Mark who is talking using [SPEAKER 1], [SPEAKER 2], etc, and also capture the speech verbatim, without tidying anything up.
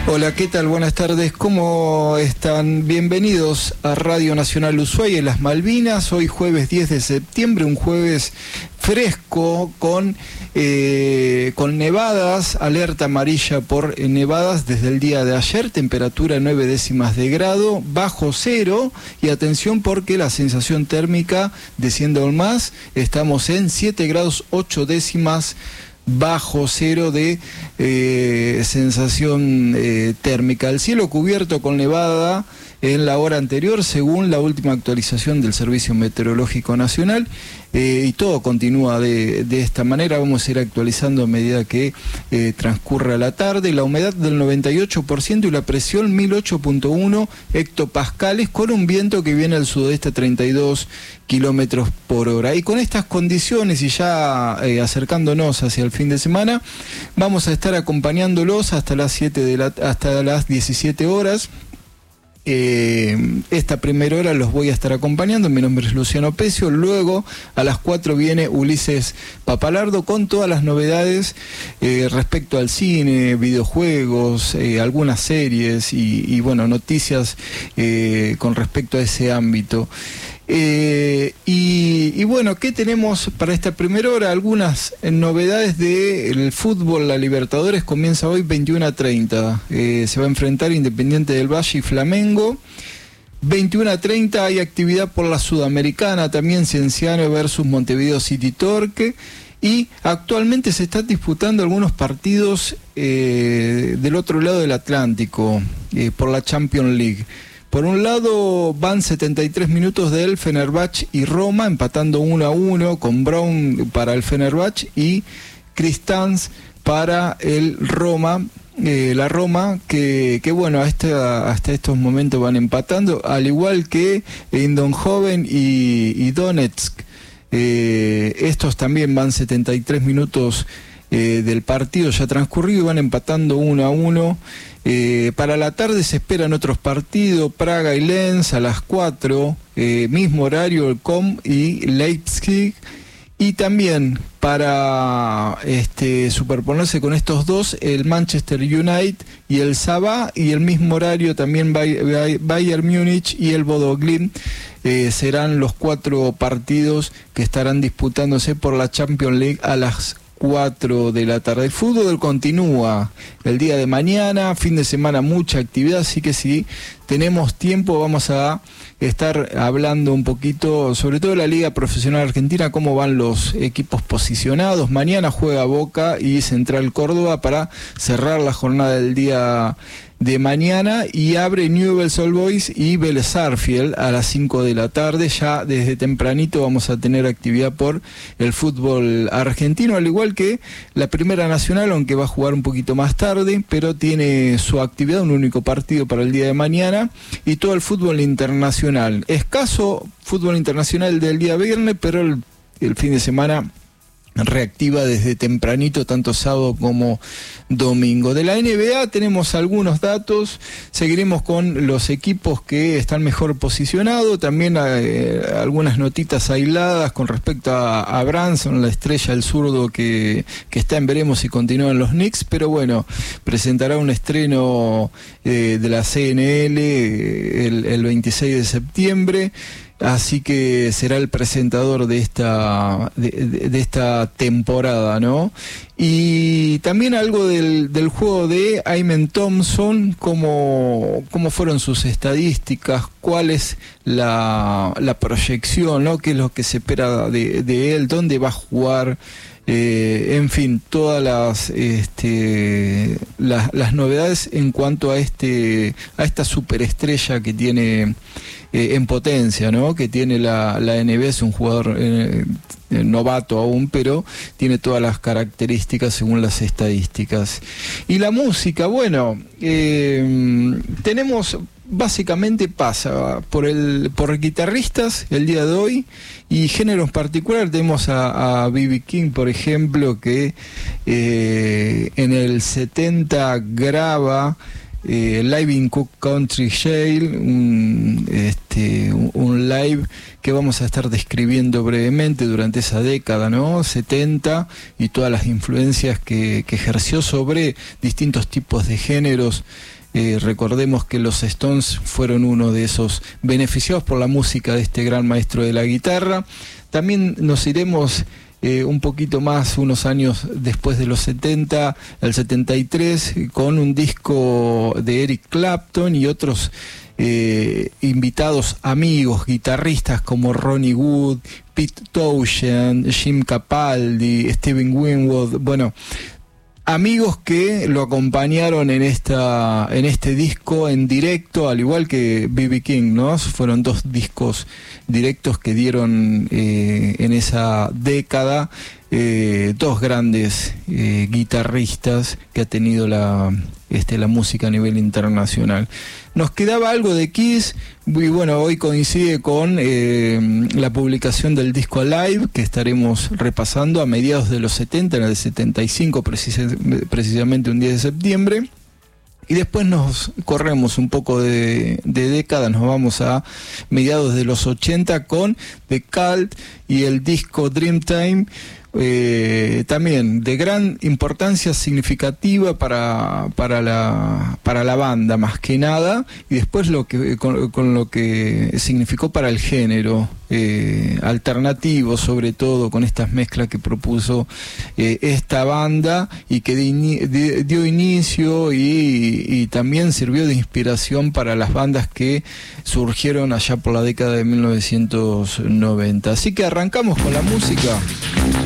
[SPEAKER 1] Hola, ¿qué tal? Buenas tardes, ¿cómo están? Bienvenidos a Radio Nacional Ushuaia en las Malvinas, hoy jueves diez de septiembre, un jueves fresco con, eh, con nevadas, alerta amarilla por eh, nevadas desde el día de ayer, temperatura nueve décimas de grado, bajo cero, y atención porque la sensación térmica desciende aún más, estamos en siete grados ocho décimas bajo cero de eh, sensación eh, térmica. El cielo cubierto con nevada en la hora anterior, según la última actualización del Servicio Meteorológico Nacional, eh, y todo continúa de, de esta manera. Vamos a ir actualizando a medida que eh, transcurra la tarde. La humedad del noventa y ocho por ciento y la presión mil ocho punto uno hectopascales, con un viento que viene al sudeste a treinta y dos kilómetros por hora. Y con estas condiciones y ya eh, acercándonos hacia el fin de semana, vamos a estar acompañándolos hasta las siete de la, hasta las diecisiete horas. Eh, esta primera hora los voy a estar acompañando, mi nombre es Luciano Pecio, luego a las cuatro viene Ulises Papalardo con todas las novedades eh, respecto al cine, videojuegos, eh, algunas series y, y bueno, noticias eh, con respecto a ese ámbito. Eh, y, y bueno, ¿qué tenemos para esta primera hora? Algunas eh, novedades del fútbol. La Libertadores comienza hoy veintiuno a treinta. Eh, se va a enfrentar Independiente del Valle y Flamengo. veintiuno a treinta hay actividad por la Sudamericana, también Cienciano versus Montevideo City Torque. Y actualmente se están disputando algunos partidos eh, del otro lado del Atlántico, eh, por la Champions League. Por un lado van setenta y tres minutos del Fenerbahce y Roma, empatando uno a uno, con Brown para el Fenerbahce y Cristans para el Roma. Eh, la Roma, que, que bueno, hasta, hasta estos momentos van empatando, al igual que Eindhoven y, y Donetsk. Eh, estos también van setenta y tres minutos eh, del partido ya transcurrido, van empatando uno a uno. Eh, para la tarde se esperan otros partidos, Praga y Lens a las cuatro, eh, mismo horario, el C O M y Leipzig. Y también para este, superponerse con estos dos, el Manchester United y el Sabah, y el mismo horario también Bayern Múnich y el Bodo Glimt. Eh, serán los cuatro partidos que estarán disputándose por la Champions League a las cuatro de la tarde. El fútbol continúa el día de mañana, fin de semana mucha actividad, así que si tenemos tiempo vamos a estar hablando un poquito, sobre todo de la Liga Profesional Argentina, cómo van los equipos posicionados. Mañana juega Boca y Central Córdoba para cerrar la jornada del día de mañana, y abre Newell's Old Boys y Vélez Sarsfield a las cinco de la tarde. Ya desde tempranito vamos a tener actividad por el fútbol argentino, al igual que la Primera Nacional, aunque va a jugar un poquito más tarde, pero tiene su actividad, un único partido para el día de mañana, y todo el fútbol internacional. Escaso fútbol internacional del día viernes, pero el, el fin de semana reactiva desde tempranito, tanto sábado como domingo. De la N B A tenemos algunos datos, seguiremos con los equipos que están mejor posicionados, también eh, algunas notitas aisladas con respecto a, a Branson, la estrella, el zurdo que, que está en veremos si continúa en los Knicks, pero bueno, presentará un estreno eh, de la C N L eh, el, el veintiséis de septiembre. Así que será el presentador de esta de, de, de esta temporada, ¿no? Y también algo del, del juego de Amen Thompson, cómo, cómo fueron sus estadísticas, cuál es la, la proyección, ¿no? Qué es lo que se espera de, de él, dónde va a jugar. Eh, en fin, todas las, este, las las novedades en cuanto a este a esta superestrella que tiene eh, en potencia, ¿no? Que tiene la, la N B A. Es un jugador eh, novato aún, pero tiene todas las características según las estadísticas. Y la música, bueno, eh, tenemos básicamente pasa por el por guitarristas el día de hoy y géneros particular. Tenemos a B B King, por ejemplo, que eh, en el setenta graba eh, Live in Cook Country Jail, un, este, un, un live que vamos a estar describiendo brevemente durante esa década, ¿no? setenta, y todas las influencias que, que ejerció sobre distintos tipos de géneros. Eh, recordemos que los Stones fueron uno de esos beneficiados por la música de este gran maestro de la guitarra. También nos iremos eh, un poquito más, unos años después de los setenta, el setenta y tres, con un disco de Eric Clapton y otros eh, invitados amigos, guitarristas como Ronnie Wood, Pete Townshend, Jim Capaldi, Steven Winwood, bueno, amigos que lo acompañaron en esta en este disco en directo, al igual que B B King, ¿no? Fueron dos discos directos que dieron eh, en esa década eh, dos grandes eh, guitarristas que ha tenido la este la música a nivel internacional. Nos quedaba algo de Kiss, y bueno, hoy coincide con eh, la publicación del disco Alive, que estaremos repasando a mediados de los setenta, en el setenta y cinco, precis precisamente un diez de septiembre. Y después nos corremos un poco de, de década, nos vamos a mediados de los ochenta con The Cult y el disco Dreamtime, eh, también de gran importancia significativa para, para, la, para la banda más que nada, y después lo que, con, con lo que significó para el género eh, alternativo, sobre todo con estas mezclas que propuso eh, esta banda y que di, di, dio inicio y, y también sirvió de inspiración para las bandas que surgieron allá por la década de mil novecientos noventa. Así que arrancamos con la música.